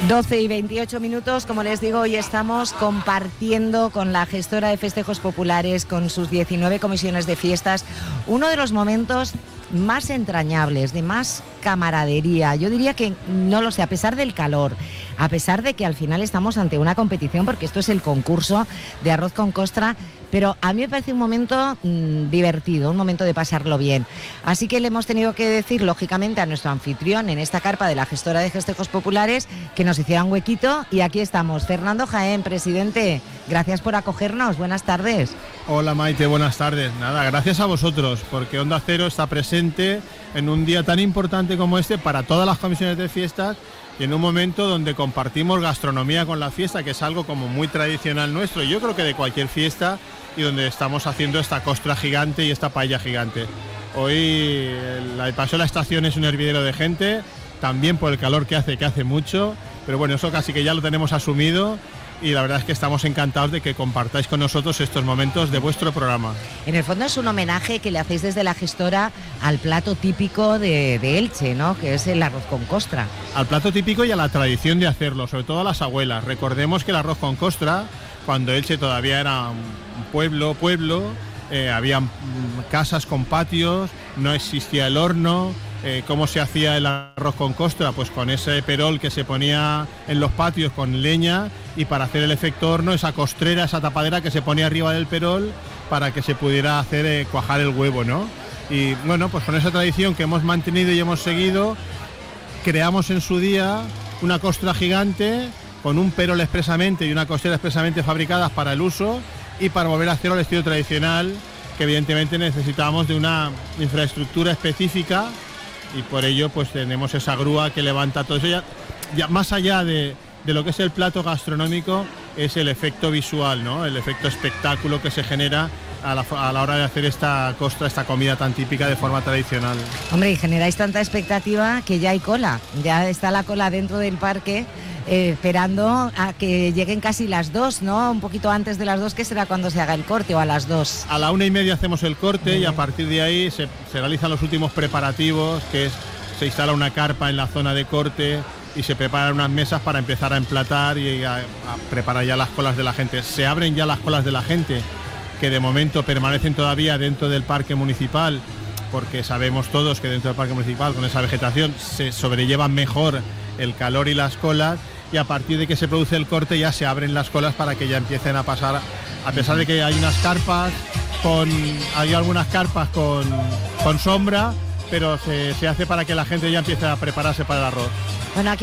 12:28, como les digo, hoy estamos compartiendo con la gestora de festejos populares, con sus 19 comisiones de fiestas, uno de los momentos más entrañables, de más camaradería. Yo diría que, no lo sé, a pesar del calor, a pesar de que al final estamos ante una competición, porque esto es el concurso de arroz con costra, pero a mí me parece un momento divertido, un momento de pasarlo bien. Así que le hemos tenido que decir, lógicamente, a nuestro anfitrión en esta carpa de la gestora de festejos populares que nos hiciera un huequito, y aquí estamos. Fernando Jaén, presidente, gracias por acogernos, buenas tardes. Hola Maite, buenas tardes. Nada, gracias a vosotros, porque Onda Cero está presente en un día tan importante como este para todas las comisiones de fiestas, y en un momento donde compartimos gastronomía con la fiesta, que es algo como muy tradicional nuestro, yo creo que de cualquier fiesta, y donde estamos haciendo esta costra gigante y esta paella gigante. Hoy el paso de la estación es un hervidero de gente, también por el calor que hace mucho, pero bueno, eso casi que ya lo tenemos asumido. Y la verdad es que estamos encantados de que compartáis con nosotros estos momentos de vuestro programa. En el fondo es un homenaje que le hacéis desde la gestora al plato típico de Elche, ¿no?, que es el arroz con costra. Al plato típico y a la tradición de hacerlo, sobre todo a las abuelas. Recordemos que el arroz con costra, cuando Elche todavía era un pueblo, había casas con patios, no existía el horno. ¿Cómo se hacía el arroz con costra? Pues con ese perol que se ponía en los patios con leña, y para hacer el efecto horno, esa costrera, esa tapadera que se ponía arriba del perol para que se pudiera hacer cuajar el huevo, ¿no? Y bueno, pues con esa tradición que hemos mantenido y hemos seguido, creamos en su día una costra gigante con un perol expresamente y una costrera expresamente fabricadas para el uso, y para volver a hacerlo al estilo tradicional, que evidentemente necesitábamos de una infraestructura específica. Y por ello pues tenemos esa grúa que levanta todo eso. Ya más allá de lo que es el plato gastronómico, es el efecto visual, ¿no? El efecto espectáculo que se genera a la hora de hacer esta costra, esta comida tan típica de forma tradicional. Hombre, y generáis tanta expectativa que ya hay cola, ya está la cola dentro del parque, esperando a que lleguen casi las 2, ¿no? Un poquito antes de las 2, que será cuando se haga el corte, o a las 2. A la 1:30 hacemos el corte, y a partir de ahí se realizan los últimos preparativos, que es, se instala una carpa en la zona de corte y se preparan unas mesas para empezar a emplatar y a preparar ya las colas de la gente. Se abren ya las colas de la gente, que de momento permanecen todavía dentro del parque municipal, porque sabemos todos que dentro del parque municipal, con esa vegetación, se sobrellevan mejor el calor y las colas, y a partir de que se produce el corte ya se abren las colas para que ya empiecen a pasar, a pesar de que hay unas carpas hay algunas carpas con sombra, pero se hace para que la gente ya empiece a prepararse para el arroz. Bueno, aquí